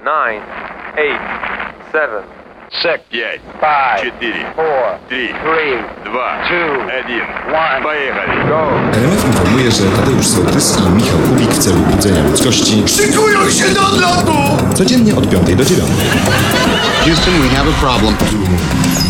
9, 8, 7, 6, 5, 5, 4, 4, 3, 3, 2, 2, 1. 1. Поехали. Go! RMF informuje, że Tadeusz Sołtys i Michał Kubik w celu budzenia ludzkości Szykują się do odlotu! codziennie od 5 do 9. Houston, we have a problem.